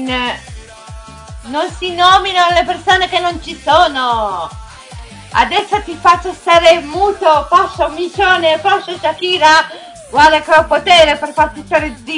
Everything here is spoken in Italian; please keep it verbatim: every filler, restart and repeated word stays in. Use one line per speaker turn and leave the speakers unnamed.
non si nominano le persone che non ci sono. Adesso ti faccio stare muto, posso Micione, posso Shakira, guarda che ho potere per farti stare zitto.